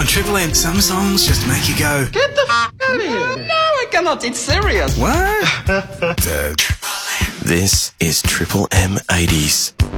on Triple M. Some songs just make you go, Get the out of here. No, I cannot. It's serious. what? This is Triple M 80s.